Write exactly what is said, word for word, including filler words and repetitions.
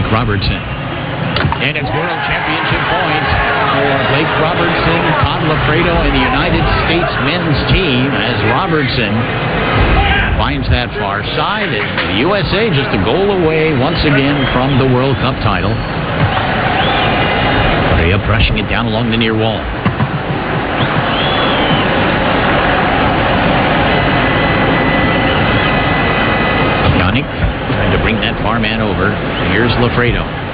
Blake Robertson. And it's World Championship points for Blake Robertson, Todd Lafredo, and the United States men's team as Robertson finds that far side. And the U S A just a goal away once again from the World Cup title. Correa brushing it down along the near wall. Yannick trying to bring that far man over. Here's Lafredo.